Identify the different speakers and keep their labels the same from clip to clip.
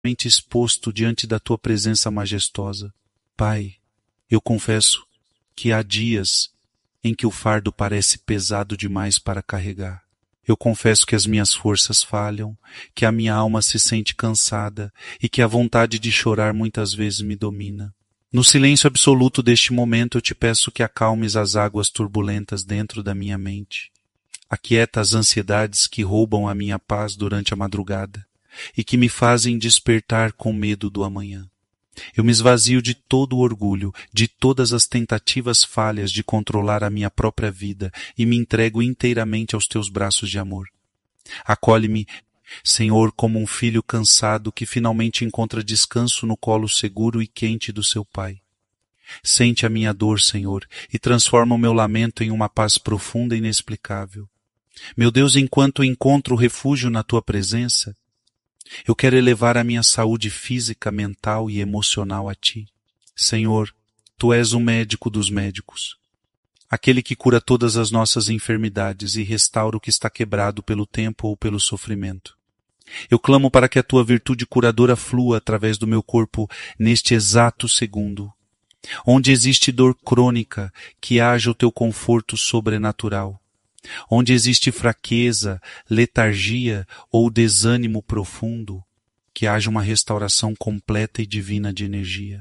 Speaker 1: exposto diante da tua presença majestosa. Pai, eu confesso que há dias em que o fardo parece pesado demais para carregar. Eu confesso que as minhas forças falham, que a minha alma se sente cansada e que a vontade de chorar muitas vezes me domina. No silêncio absoluto deste momento eu te peço que acalmes as águas turbulentas dentro da minha mente. Aquieta as ansiedades que roubam a minha paz durante a madrugada e que me fazem despertar com medo do amanhã. Eu me esvazio de todo o orgulho, de todas as tentativas falhas de controlar a minha própria vida e me entrego inteiramente aos teus braços de amor. Acolhe-me, Senhor, como um filho cansado que finalmente encontra descanso no colo seguro e quente do seu Pai. Sente a minha dor, Senhor, e transforma o meu lamento em uma paz profunda e inexplicável. Meu Deus, enquanto encontro refúgio na tua presença, eu quero elevar a minha saúde física, mental e emocional a ti. Senhor, tu és o médico dos médicos, aquele que cura todas as nossas enfermidades e restaura o que está quebrado pelo tempo ou pelo sofrimento. Eu clamo para que a tua virtude curadora flua através do meu corpo neste exato segundo. Onde existe dor crônica, que haja o teu conforto sobrenatural. Onde existe fraqueza, letargia ou desânimo profundo, que haja uma restauração completa e divina de energia.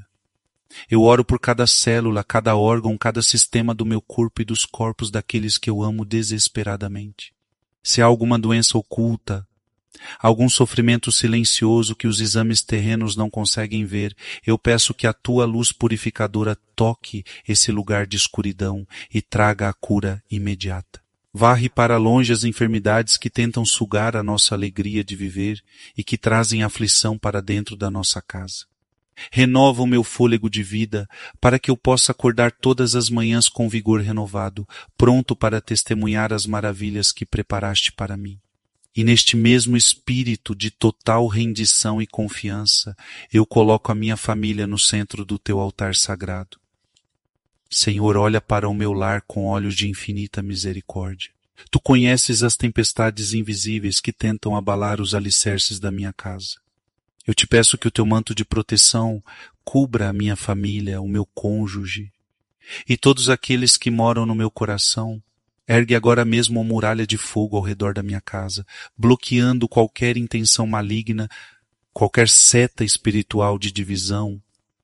Speaker 1: Eu oro por cada célula, cada órgão, cada sistema do meu corpo e dos corpos daqueles que eu amo desesperadamente. Se há alguma doença oculta, algum sofrimento silencioso que os exames terrenos não conseguem ver, eu peço que a tua luz purificadora toque esse lugar de escuridão e traga a cura imediata. Varre para longe as enfermidades que tentam sugar a nossa alegria de viver e que trazem aflição para dentro da nossa casa. Renova o meu fôlego de vida para que eu possa acordar todas as manhãs com vigor renovado, pronto para testemunhar as maravilhas que preparaste para mim. E neste mesmo espírito de total rendição e confiança, eu coloco a minha família no centro do teu altar sagrado. Senhor, olha para o meu lar com olhos de infinita misericórdia. Tu conheces as tempestades invisíveis que tentam abalar os alicerces da minha casa. Eu te peço que o teu manto de proteção cubra a minha família, o meu cônjuge e todos aqueles que moram no meu coração. Ergue agora mesmo uma muralha de fogo ao redor da minha casa, bloqueando qualquer intenção maligna, qualquer seta espiritual de divisão,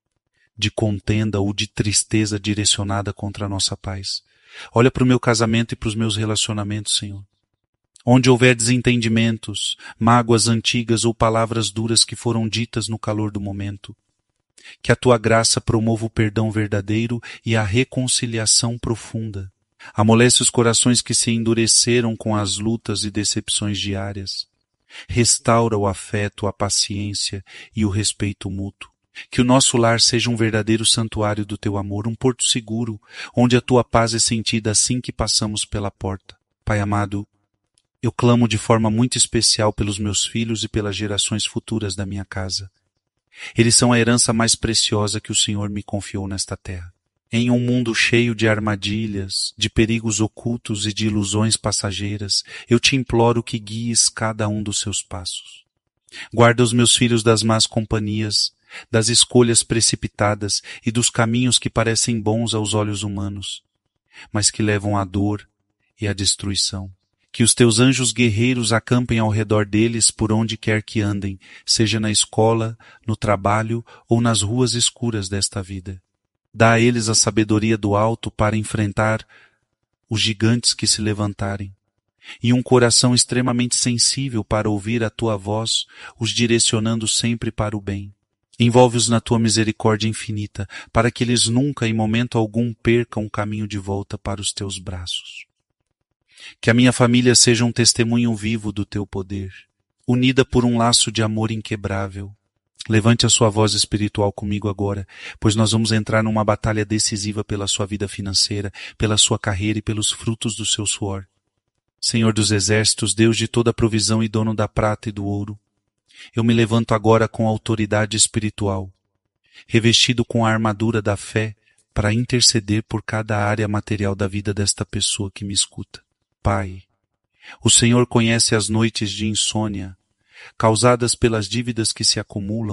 Speaker 1: de contenda ou de tristeza direcionada contra a nossa paz. Olha para o meu casamento e para os meus relacionamentos, Senhor. Onde houver desentendimentos, mágoas antigas ou palavras duras que foram ditas no calor do momento, que a tua graça promova o perdão verdadeiro e a reconciliação profunda. Amolece os corações que se endureceram com as lutas e decepções diárias. Restaura o afeto, a paciência e o respeito mútuo. Que o nosso lar seja um verdadeiro santuário do teu amor, um porto seguro, onde a tua paz é sentida assim que passamos pela porta. Pai amado, eu clamo de forma muito especial pelos meus filhos e pelas gerações futuras da minha casa. Eles são a herança mais preciosa que o Senhor me confiou nesta terra. Em um mundo cheio de armadilhas, de perigos ocultos e de ilusões passageiras, eu te imploro que guies cada um dos seus passos. Guarda os meus filhos das más companhias, das escolhas precipitadas e dos caminhos que parecem bons aos olhos humanos, mas que levam à dor e à destruição. Que os teus anjos guerreiros acampem ao redor deles por onde quer que andem, seja na escola, no trabalho ou nas ruas escuras desta vida. Dá a eles a sabedoria do alto para enfrentar os gigantes que se levantarem, e um coração extremamente sensível para ouvir a tua voz, os direcionando sempre para o bem. Envolve-os na tua misericórdia infinita, para que eles nunca, em momento algum, percam o caminho de volta para os teus braços. Que a minha família seja um testemunho vivo do teu poder, unida por um laço de amor inquebrável. Levante a sua voz espiritual comigo agora, pois nós vamos entrar numa batalha decisiva pela sua vida financeira, pela sua carreira e pelos frutos do seu suor. Senhor dos exércitos, Deus de toda a provisão e dono da prata e do ouro, eu me levanto agora com autoridade espiritual, revestido com a armadura da fé para interceder por cada área material da vida desta pessoa que me escuta. Pai, o Senhor conhece as noites de insônia, causadas pelas dívidas que se acumulam,